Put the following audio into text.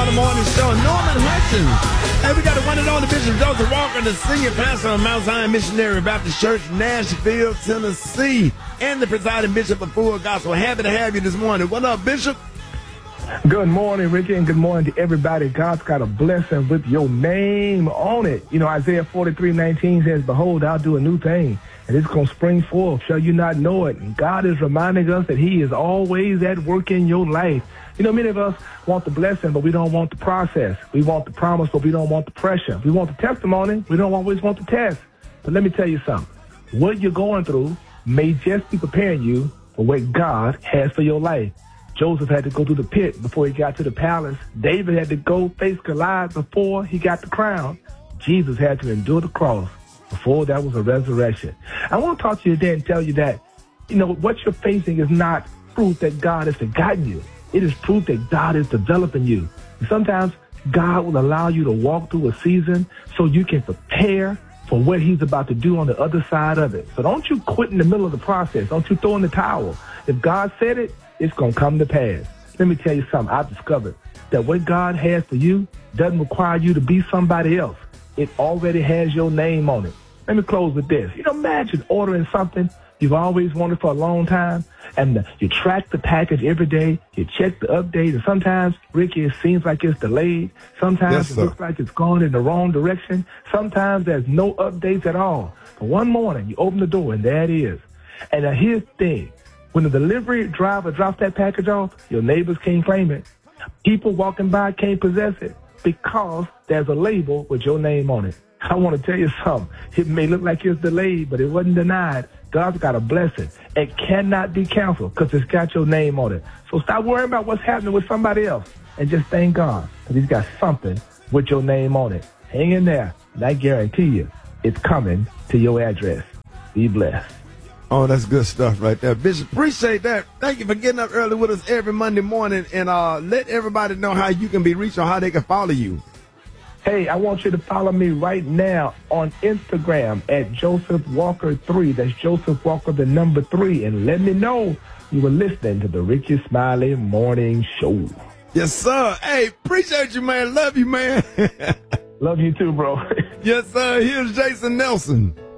on the morning show. Norman Hutchins. Hey, we got the one and only Bishop Joseph Walker, the senior pastor of Mount Zion Missionary Baptist Church, Nashville, Tennessee, and the presiding bishop of Full Gospel. Happy to have you this morning. What up, Bishop? Good morning, Ricky, and good morning to everybody. God's got a blessing with your name on it. You know, Isaiah 43:19 says, "Behold, I'll do a new thing, and it's going to spring forth. Shall you not know it?" And God is reminding us that he is always at work in your life. You know, many of us want the blessing, but we don't want the process. We want the promise, but we don't want the pressure. We want the testimony. We don't always want the test. But let me tell you something. What you're going through may just be preparing you for what God has for your life. Joseph had to go through the pit before he got to the palace. David had to go face Goliath before he got the crown. Jesus had to endure the cross before that was a resurrection. I want to talk to you today and tell you that, you know, what you're facing is not proof that God has forgotten you. It is proof that God is developing you. And sometimes God will allow you to walk through a season so you can prepare for what he's about to do on the other side of it. So don't you quit in the middle of the process. Don't you throw in the towel. If God said it, it's going to come to pass. Let me tell you something. I've discovered that what God has for you doesn't require you to be somebody else. It already has your name on it. Let me close with this. You know, imagine ordering something you've always wanted for a long time, and you track the package every day, you check the update, and sometimes, Ricky, it seems like it's delayed. Sometimes it looks like it's going in the wrong direction. Sometimes there's no updates at all. But one morning, you open the door, and there it is. And now here's the thing. When the delivery driver drops that package off, your neighbors can't claim it. People walking by can't possess it because there's a label with your name on it. I want to tell you something. It may look like it's delayed, but it wasn't denied. God's got a blessing. It cannot be canceled because it's got your name on it. So stop worrying about what's happening with somebody else and just thank God because he's got something with your name on it. Hang in there, and I guarantee you it's coming to your address. Be blessed. Oh, that's good stuff right there. Bishop, appreciate that. Thank you for getting up early with us every Monday morning, and let everybody know how you can be reached or how they can follow you. Hey, I want you to follow me right now on Instagram at Joseph Walker 3. That's Joseph Walker, the number 3. And let me know you were listening to the Ricky Smiley Morning Show. Yes, sir. Hey, appreciate you, man. Love you, man. Love you too, bro. Yes, sir. Here's Jason Nelson.